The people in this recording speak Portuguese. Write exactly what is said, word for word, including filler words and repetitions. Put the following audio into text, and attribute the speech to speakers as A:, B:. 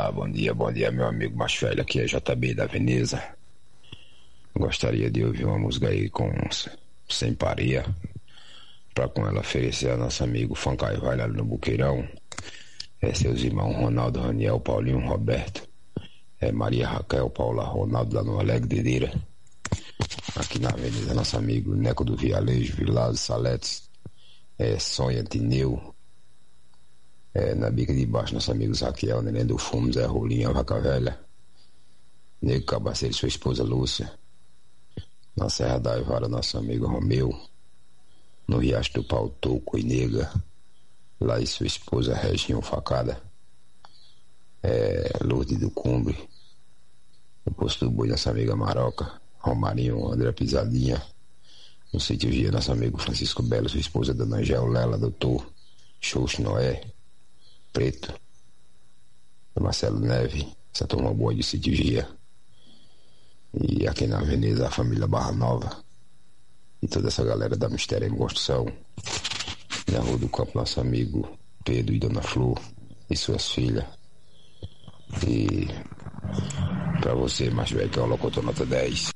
A: Ah, bom dia, bom dia, meu amigo mais velho, aqui é J B da Veneza. Gostaria de ouvir uma música aí com Sem Paria, pra com ela oferecer a nosso amigo Fancai Vale ali no Buqueirão. É seus irmãos Ronaldo, Raniel, Paulinho, Roberto. É Maria Raquel, Paula, Ronaldo lá no Alegre de Lira. Aqui na Veneza, nosso amigo Neco do Vialejo, Vilazo, Saletes. É Sonha, Tineu. É, na bica de baixo, nosso amigo Zaquiel, Neném do Fumo, Zé Rolinha, Vaca Velha. Nego Cabaceiro, sua esposa Lúcia. Na Serra da Ivara, nosso amigo Romeu. No Riacho do Pau, Toco e Nega. Lá e sua esposa Reginho Facada. É, Lourdes do Cumbre. No Posto do Boi, nossa amiga Maroca. Romarinho, André Pisadinha. No Sítio Gia, nosso amigo Francisco Belo, sua esposa Dona Angel Lela, doutor Xoxo Noé. Preto. Marcelo Neve. Essa turma boa de Sítio Gia. E aqui na Veneza, a família Barra Nova. E toda essa galera da Mistério em Construção. Na Rua do Campo, nosso amigo Pedro e Dona Flor. E suas filhas. E pra você, mais velho, que é o locutor nota dez.